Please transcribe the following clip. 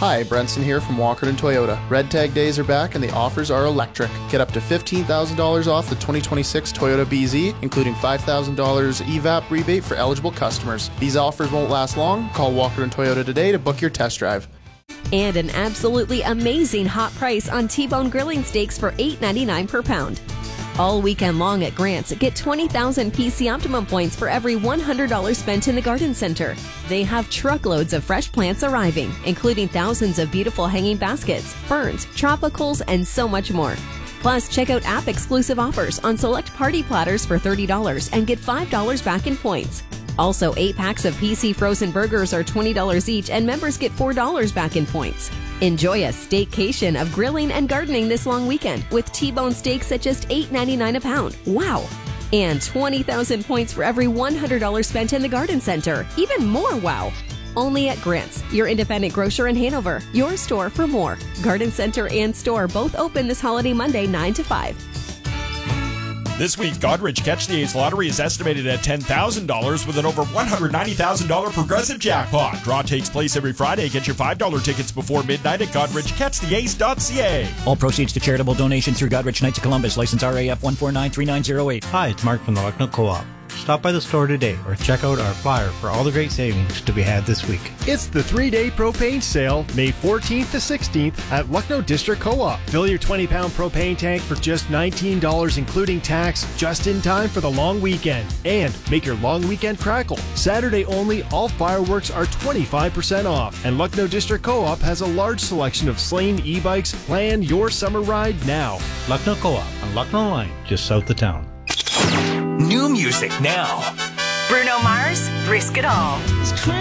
Hi, Brenson here from Walkerton Toyota. Red Tag days are back and the offers are electric. Get up to $15,000 off the 2026 Toyota BZ, including $5,000 EVAP rebate for eligible customers. These offers won't last long. Call Walkerton Toyota today to book your test drive. And an absolutely amazing hot price on T-bone grilling steaks for $8.99 per pound. All weekend long at Grant's, get 20,000 PC Optimum points for every $100 spent in the garden center. They have truckloads of fresh plants arriving, including thousands of beautiful hanging baskets, ferns, tropicals, and so much more. Plus, check out app-exclusive offers on select party platters for $30 and get $5 back in points. Also, 8 packs of PC frozen burgers are $20 each, and members get $4 back in points. Enjoy a staycation of grilling and gardening this long weekend with T-bone steaks at just $8.99 a pound. Wow! And 20,000 points for every $100 spent in the garden center. Even more wow! Only at Grant's, your independent grocer in Hanover. Your store for more. Garden center and store both open this holiday Monday 9 to 5. This week's Godrich Catch the Ace lottery is estimated at $10,000 with an over $190,000 progressive jackpot. Draw takes place every Friday. Get your $5 tickets before midnight at GodrichCatchTheAce.ca. All proceeds to charitable donation through Godrich Knights of Columbus, license RAF 1493908. Hi, it's Mark from the Lucknow Co-op. Stop by the store today or check out our flyer for all the great savings to be had this week. It's the 3-day propane sale, May 14th to 16th at Lucknow District Co-op. Fill your 20-pound propane tank for just $19 including tax, just in time for the long weekend. And make your long weekend crackle. Saturday only, all fireworks are 25% off. And Lucknow District Co-op has a large selection of Slane e-bikes. Plan your summer ride now. Lucknow Co-op on Lucknow Line, just south of town. New music now. Bruno Mars, Risk It All.